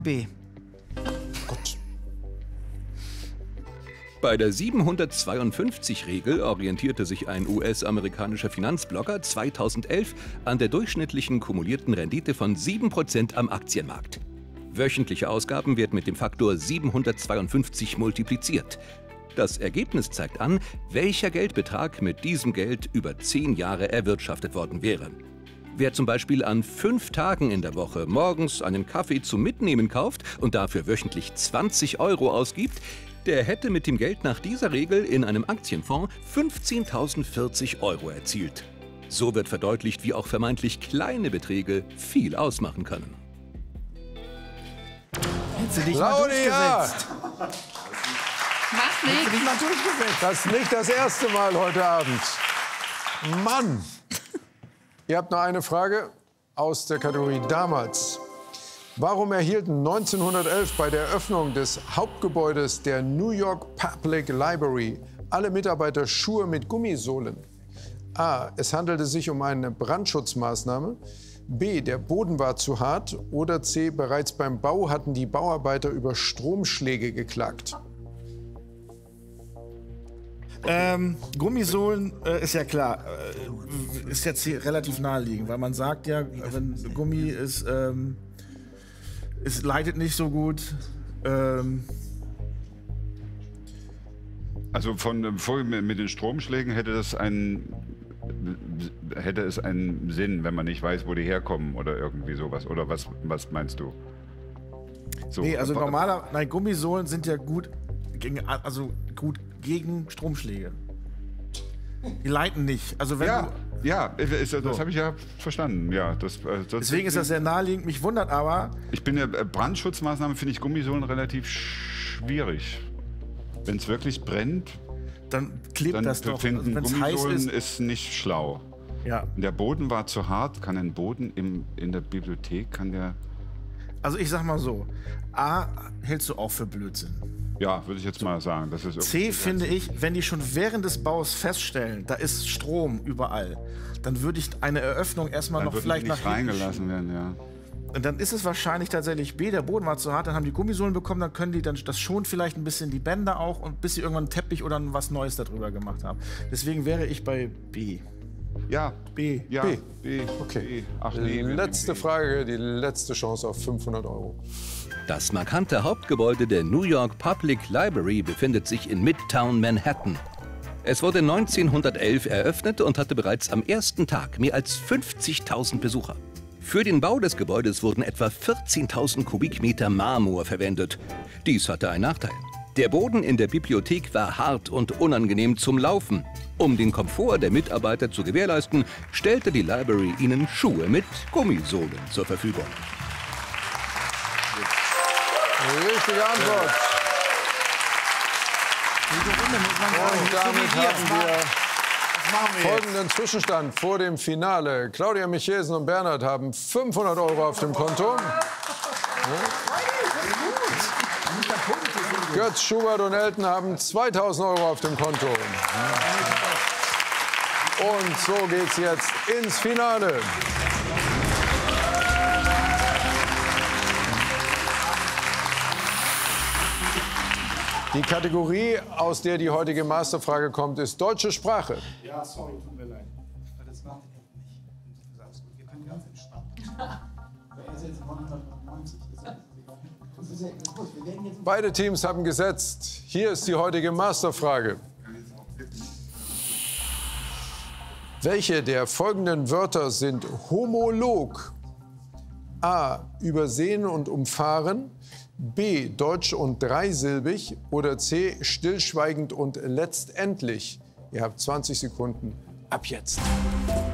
B. Gut. Bei der 752-Regel orientierte sich ein US-amerikanischer Finanzblogger 2011 an der durchschnittlichen kumulierten Rendite von 7% am Aktienmarkt. Wöchentliche Ausgaben werden mit dem Faktor 752 multipliziert. Das Ergebnis zeigt an, welcher Geldbetrag mit diesem Geld über 10 Jahre erwirtschaftet worden wäre. Wer zum Beispiel an 5 Tagen in der Woche morgens einen Kaffee zum Mitnehmen kauft und dafür wöchentlich 20 € ausgibt, der hätte mit dem Geld nach dieser Regel in einem Aktienfonds 15.040 € erzielt. So wird verdeutlicht, wie auch vermeintlich kleine Beträge viel ausmachen können. Hättest du dich mal durchgesetzt? Was Hättest du nicht? dich mal durchgesetzt? Das ist nicht das erste Mal heute Abend. Mann! Ihr habt noch eine Frage aus der Kategorie damals. Warum erhielten 1911 bei der Eröffnung des Hauptgebäudes der New York Public Library alle Mitarbeiter Schuhe mit Gummisohlen? A. Es handelte sich um eine Brandschutzmaßnahme. B. Der Boden war zu hart. Oder C. Bereits beim Bau hatten die Bauarbeiter über Stromschläge geklagt. Gummisohlen ist ja klar, ist jetzt hier relativ naheliegend, weil man sagt ja, wenn Gummi ist, es leitet nicht so gut. Also mit den Stromschlägen hätte es einen Sinn, wenn man nicht weiß, wo die herkommen oder irgendwie sowas. Oder was meinst du? So, Nee, also Gummisohlen sind ja gut gegen Stromschläge. Die leiten nicht. Also wenn das habe ich ja verstanden. Ja, deswegen ist das sehr naheliegend. Mich wundert aber. Ich bin Brandschutzmaßnahmen finde ich Gummisohlen relativ schwierig. Wenn es wirklich brennt, dann klebt das doch. Finden Also, Gummisohlen ist nicht schlau. Ja. Der Boden war zu hart. Kann ein Boden in der Bibliothek Also ich sag mal so. A hältst du auch für Blödsinn. Ja, würde ich jetzt mal sagen. Das ist C finde ich, wenn die schon während des Baus feststellen, da ist Strom überall, dann würde ich eine Eröffnung erstmal noch vielleicht nach hinten reingelassen werden, ja. Und dann ist es wahrscheinlich tatsächlich B, der Boden war zu hart, dann haben die Gummisohlen bekommen, dann können die dann das schon vielleicht ein bisschen die Bänder auch und bis sie irgendwann einen Teppich oder was Neues darüber gemacht haben. Deswegen wäre ich bei B. Ja. B. Ja. B. B. Okay. B. Ach, nee, Letzte Frage, die letzte Chance auf 500 €. Das markante Hauptgebäude der New York Public Library befindet sich in Midtown Manhattan. Es wurde 1911 eröffnet und hatte bereits am ersten Tag mehr als 50.000 Besucher. Für den Bau des Gebäudes wurden etwa 14.000 Kubikmeter Marmor verwendet. Dies hatte einen Nachteil. Der Boden in der Bibliothek war hart und unangenehm zum Laufen. Um den Komfort der Mitarbeiter zu gewährleisten, stellte die Library ihnen Schuhe mit Gummisohlen zur Verfügung. Richtige Antwort. Und damit haben wir folgenden Zwischenstand vor dem Finale. Claudia Michels und Bernhard haben 500 € auf dem Konto. Götz, Schubert und Elton haben 2.000 € auf dem Konto. Und so geht's jetzt ins Finale. Die Kategorie, aus der die heutige Masterfrage kommt, ist deutsche Sprache. Ja, sorry, tut mir leid. Das macht ihr nicht. Wir können ganz entspannt. Er ist jetzt 190. Beide Teams haben gesetzt. Hier ist die heutige Masterfrage. Welche der folgenden Wörter sind homolog? A. Übersehen und umfahren. B. Deutsch und dreisilbig. Oder C. Stillschweigend und letztendlich. Ihr habt 20 Sekunden ab jetzt.